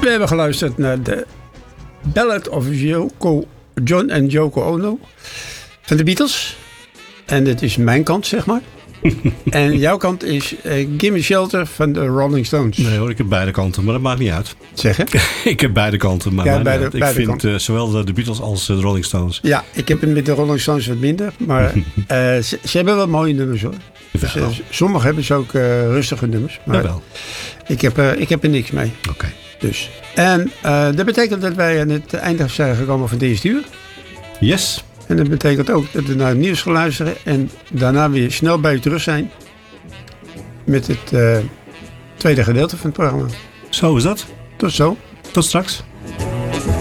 We hebben geluisterd naar de Ballad of John en Yoko Ono van de Beatles. En dit is mijn kant, zeg maar. En jouw kant is Gimme Shelter van de Rolling Stones. Nee hoor, ik heb beide kanten, maar dat maakt niet uit. Zeg hè? Ik heb beide kanten, maar ik vind zowel de Beatles als de Rolling Stones. Ja, ik heb het met de Rolling Stones wat minder. Maar ze hebben wel mooie nummers hoor. Dus, sommige hebben ze ook rustige nummers. Maar Jawel. Ik heb er niks mee. Oké. Dus. En dat betekent dat wij aan het einde zijn gekomen van deze uur. Yes. En dat betekent ook dat we naar het nieuws gaan luisteren. En daarna weer snel bij u terug zijn. Met het tweede gedeelte van het programma. Zo is dat. Tot zo. Tot straks.